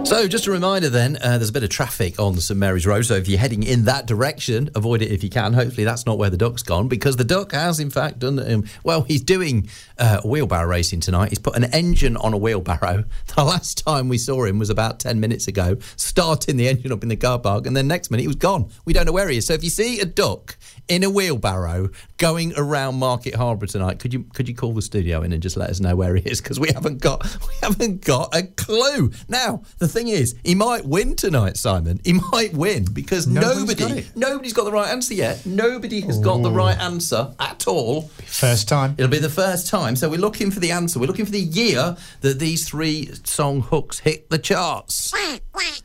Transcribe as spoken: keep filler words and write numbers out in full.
So, just a reminder then, uh, there's a bit of traffic on St Mary's Road, so if you're heading in that direction, avoid it if you can. Hopefully that's not where the Duck's gone, because the Duck has, in fact, done, um, well, he's doing uh, wheelbarrow racing tonight. He's put an engine on a wheelbarrow. The last time we saw him was about ten minutes ago, starting the engine up in the car park, and then next minute he was gone. We don't know where he is. So if you see a Duck in a wheelbarrow going around Market Harbour tonight, could you could you call the studio in and just let us know where he is? Because we haven't got we haven't got a clue. Now, the thing is, he might win tonight, Simon. He might win because Nobody's nobody got nobody's got the right answer yet. Nobody has Ooh. got the right answer at all. First time. It'll be the first time. So we're looking for the answer. We're looking for the year that these three song hooks hit the charts.